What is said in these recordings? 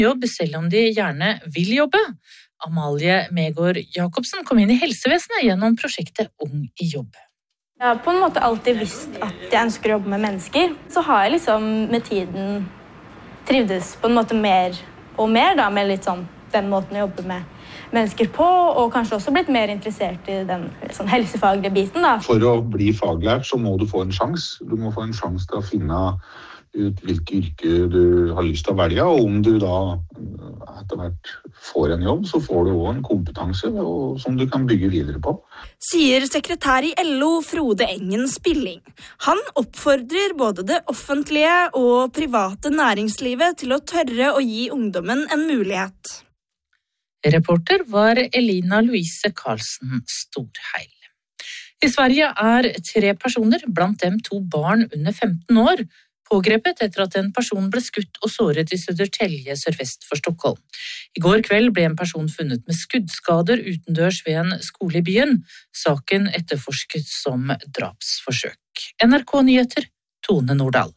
jobb selv om de gjerne vil jobbe. Amalie Megård Jacobsen kom inn i helsevesenet gjennom prosjektet Ung i jobb. Jeg har på en måte alltid visst at jeg ønsker å jobbe med mennesker. Så har jeg liksom med tiden trivdes på en måte mer og mer da, med litt sånn den måten å jobbe med mennesker på, og kanskje også blitt mer interessert i den sånn helsefaglige biten da. For å bli faglært så må du få en sjans. Du må få en sjans til å finne ut hvilke yrke du har lyst til å velge, og om du da etter hvert får en jobb, så får du også en kompetanse som du kan bygge videre på. Sier sekretær i LO Frode Engen Spilling. Han oppfordrer både det offentlige og private næringslivet til å tørre å gi ungdommen en mulighet. Reporter var Elina Louise Karlsen Storheil. I Sverige 3 personer, blant dem 2 barn under 15 år, pågrepet etter at en person ble skutt og såret i Södertälje sørvest for Stockholm. I går kveld ble en person funnet med skuddskader utendørs ved en skole i byen. Saken etterforsket som drapsforsøk. NRK Nyheter, Tone Nordahl.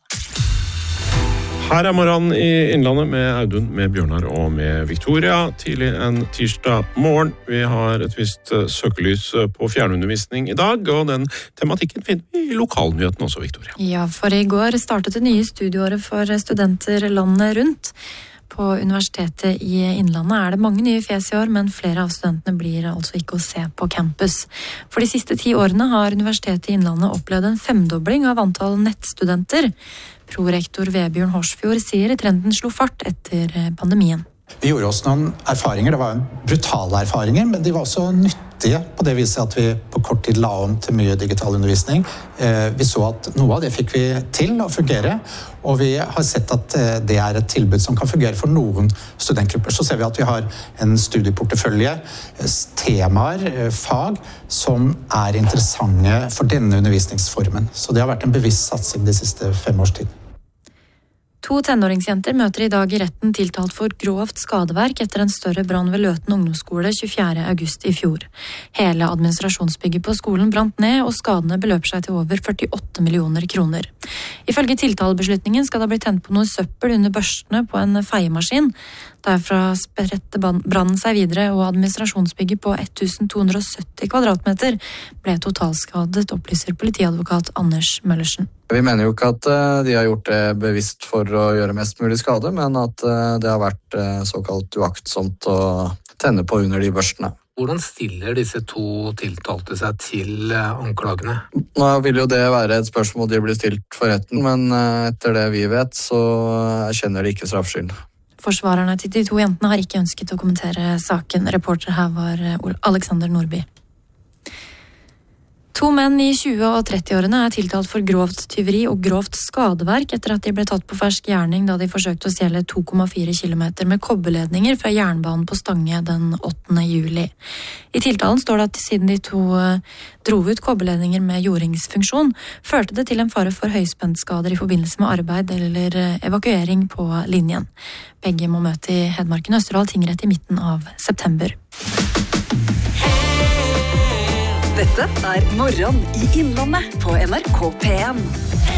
Her morgenen i Innlandet med Audun, med Bjørnar og med Victoria. Tidlig en tirsdag morgen. Vi har et visst søkelys på fjernundervisning i dag, og den tematikken finner vi i lokalnyheten også, Victoria. Ja, for i går startet det nye studieåret for studenter landet rundt. På Universitetet i Innlandet det mange nye fjes i år, men flere av studentene blir altså ikke å se på campus. For de siste 10 årene har Universitetet i Innlandet opplevd en 5-dobling av antall nettstudenter. Prorektor Vebjørn Horsfjord sier trenden slo fart etter pandemien. Vi gjorde oss noen erfaringer, det var brutale erfaringer, men de var også nyttige på det viset at vi på kort tid la om til mye digital undervisning. Vi så at noe av det fikk vi til å fungere, og vi har sett at det et tilbud som kan fungere for noen studentgrupper. Så ser vi at vi har en studieportefølje, temaer, fag, som interessante for denne undervisningsformen. Så det har vært en bevisst satsing de siste 5 års tid. 2 tenåringsjenter møter i dag i retten tiltalt for grovt skadeverk etter en større brann ved Løten ungdomsskole 24. august i fjor. Hele administrasjonsbygget på skolen brant ned, og skadene beløper seg til over 48 millioner kroner. Ifølge tiltalebeslutningen skal det ha blitt tent på noe søppel under børstene på en feiemaskin. Derfra spredte brannen seg videre, og administrasjonsbygget på 1270 kvadratmeter ble totalskadet, opplyser politiadvokat Anders Møllersen. Vi mener jo ikke at de har gjort det bevisst for å gjøre mest mulig skade, men at det har vært såkalt uaktsomt å tenne på under de børstene. Hvordan stiller disse 2 tiltalte seg til anklagene? Nå vil jo det være et spørsmål de blir stilt for retten, men etter det vi vet så erkjenner de ikke straffskyld. Forsvarerne til de 2 jentene har ikke ønsket å kommentere saken. Reporter her var Alexander Nordby. 2 menn i 20- og 30-årene tiltalt for grovt tyveri og grovt skadeverk etter at de ble tatt på fersk gjerning da de forsøkte å stjele 2,4 kilometer med kobberledninger fra jernbanen på Stange den 8. juli. I tiltalen står det at siden de 2 dro ut kobberledninger med jordingsfunksjon, førte det til en fare for høyspentskader i forbindelse med arbeid eller evakuering på linjen. Begge må møte i Hedmarken Østerdal tingrett i midten av september. Dette Morgen i Innlandet på NRK P1.